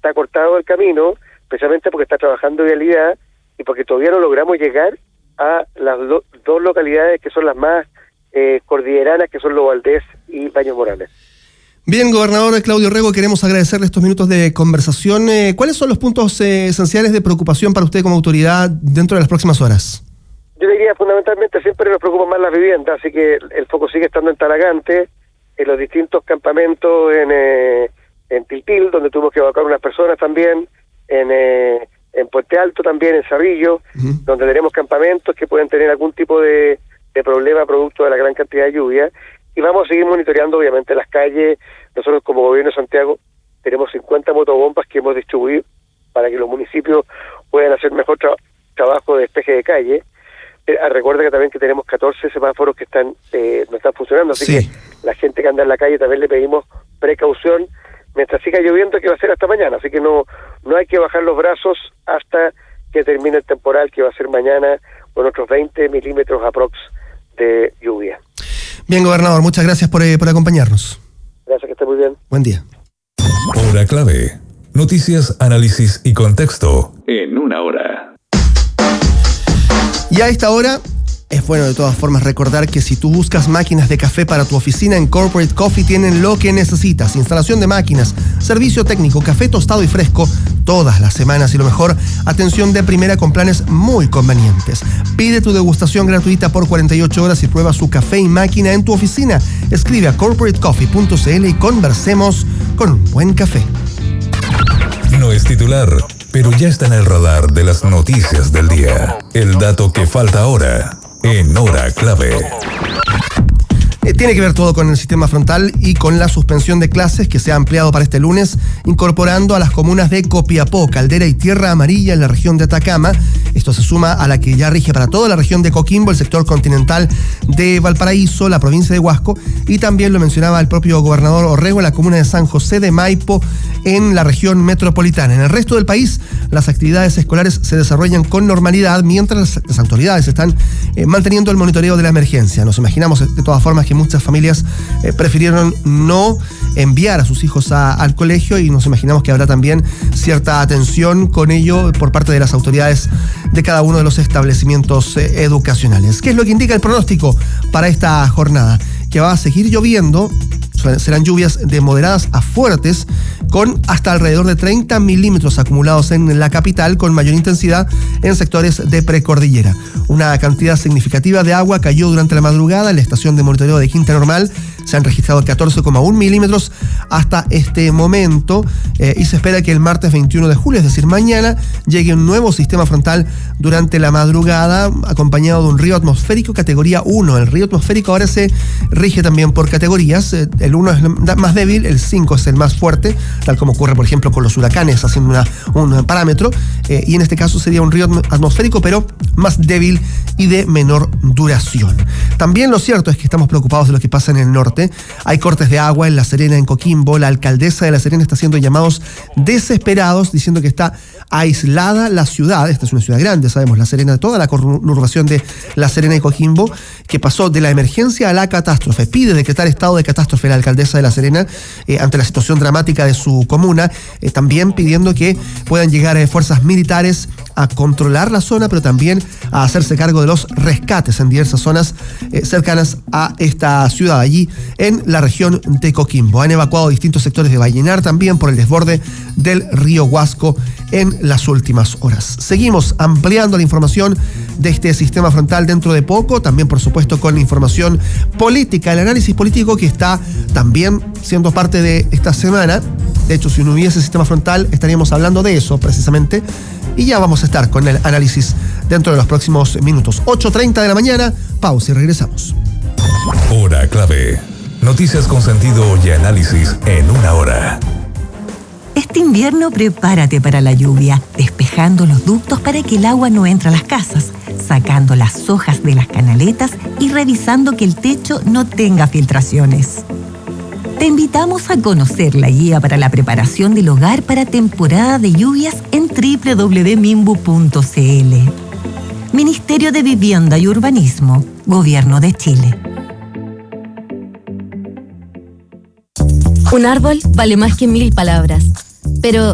está cortado el camino, precisamente porque está trabajando vialidad y porque todavía no logramos llegar a las dos localidades que son las más cordilleranas, que son Los Valdés y Baños Morales. Bien, gobernador Claudio Rego, queremos agradecerle estos minutos de conversación. ¿Cuáles son los puntos esenciales de preocupación para usted como autoridad dentro de las próximas horas? Yo diría, fundamentalmente, siempre nos preocupan más las viviendas, así que el foco sigue estando en Talagante, en los distintos campamentos en Tiltil, donde tuvimos que evacuar unas personas también, en Puente Alto también, en Cerrillo, donde tenemos campamentos que pueden tener algún tipo de problema producto de la gran cantidad de lluvia. Y vamos a seguir monitoreando, obviamente, las calles. Nosotros, como Gobierno de Santiago, tenemos 50 motobombas que hemos distribuido para que los municipios puedan hacer mejor trabajo de despeje de calle. Recuerda que también que tenemos 14 semáforos que no están funcionando, así que la gente que anda en la calle también le pedimos precaución mientras siga lloviendo, que va a ser hasta mañana. Así que no hay que bajar los brazos hasta que termine el temporal, que va a ser mañana con otros 20 milímetros aprox de lluvia. Bien, gobernador, muchas gracias por acompañarnos. Gracias, que esté muy bien. Buen día. Hora clave. Noticias, análisis y contexto en una hora. Y a esta hora es bueno de todas formas recordar que si tú buscas máquinas de café para tu oficina, en Corporate Coffee tienen lo que necesitas: instalación de máquinas, servicio técnico, café tostado y fresco todas las semanas y lo mejor, atención de primera con planes muy convenientes. Pide tu degustación gratuita por 48 horas y prueba su café y máquina en tu oficina. Escribe a corporatecoffee.cl y conversemos con un buen café. No es titular, pero ya está en el radar de las noticias del día. El dato que falta ahora en Hora Clave. Tiene que ver todo con el sistema frontal y con la suspensión de clases que se ha ampliado para este lunes, incorporando a las comunas de Copiapó, Caldera y Tierra Amarilla en la región de Atacama. Esto se suma a la que ya rige para toda la región de Coquimbo, el sector continental de Valparaíso, la provincia de Huasco, y también lo mencionaba el propio gobernador Orrego, la comuna de San José de Maipo, en la región metropolitana. En el resto del país, las actividades escolares se desarrollan con normalidad, mientras las autoridades están manteniendo el monitoreo de la emergencia. Nos imaginamos de todas formas que muchas familias prefirieron no enviar a sus hijos al colegio, y nos imaginamos que habrá también cierta atención con ello por parte de las autoridades de cada uno de los establecimientos educacionales. ¿Qué es lo que indica el pronóstico para esta jornada? Que va a seguir lloviendo. Serán lluvias de moderadas a fuertes, con hasta alrededor de 30 milímetros acumulados en la capital, con mayor intensidad en sectores de precordillera. Una cantidad significativa de agua cayó durante la madrugada en la estación de monitoreo de Quinta Normal. Se han registrado 14,1 milímetros hasta este momento, y se espera que el martes 21 de julio, es decir, mañana, llegue un nuevo sistema frontal durante la madrugada, acompañado de un río atmosférico categoría 1. El río atmosférico ahora se rige también por categorías. El 1 es el más débil, el 5 es el más fuerte, tal como ocurre, por ejemplo, con los huracanes, haciendo un parámetro, y en este caso sería un río atmosférico, pero más débil y de menor duración. También lo cierto es que estamos preocupados de lo que pasa en el norte. Hay cortes de agua en La Serena, en Coquimbo. La alcaldesa de La Serena está haciendo llamados desesperados, diciendo que está aislada la ciudad. Esta es una ciudad grande, sabemos, La Serena, toda la conurbación de La Serena y Coquimbo, que pasó de la emergencia a la catástrofe. Pide decretar estado de catástrofe la alcaldesa de La Serena ante la situación dramática de su comuna, también pidiendo que puedan llegar fuerzas militares a controlar la zona, pero también a hacerse cargo de los rescates en diversas zonas cercanas a esta ciudad, allí en la región de Coquimbo. Han evacuado distintos sectores de Vallenar también por el desborde del río Huasco en las últimas horas. Seguimos ampliando la información de este sistema frontal dentro de poco, también por supuesto con la información política, el análisis político que está también siendo parte de esta semana. De hecho, si no hubiese sistema frontal, estaríamos hablando de eso precisamente, y ya vamos a estar con el análisis dentro de los próximos minutos. 8:30 de la mañana, pausa y regresamos. Hora Clave. Noticias con sentido y análisis en una hora. Este invierno prepárate para la lluvia, despejando los ductos para que el agua no entre a las casas, sacando las hojas de las canaletas y revisando que el techo no tenga filtraciones. Te invitamos a conocer la guía para la preparación del hogar para temporada de lluvias en www.minbu.cl. Ministerio de Vivienda y Urbanismo, Gobierno de Chile. Un árbol vale más que 1000 palabras. Pero